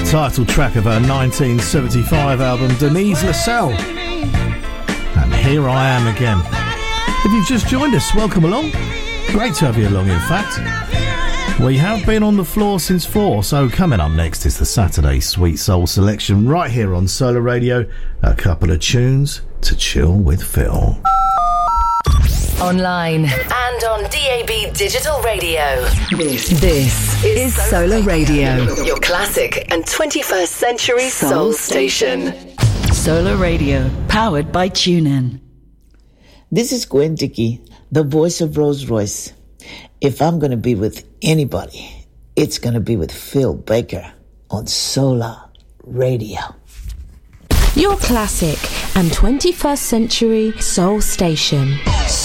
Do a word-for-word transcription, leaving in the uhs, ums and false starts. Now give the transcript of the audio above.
title track of her nineteen seventy-five album Denise LaSalle, and Here I Am Again. If you've just joined us, welcome along. Great to have you along, in fact. We have been on the floor since four, so coming up next is the Saturday Sweet Soul Selection right here on Solar Radio. A couple of tunes to chill with Phil. Online and on D A B Digital Radio. This, this is Solar Radio, your classic and twenty-first century soul, soul station. Solar Radio, powered by TuneIn. This is Gwen Dickey, the voice of Rolls Royce. If I'm going to be with anybody, it's going to be with Phil Baker on Solar Radio. Your classic and twenty-first century soul station.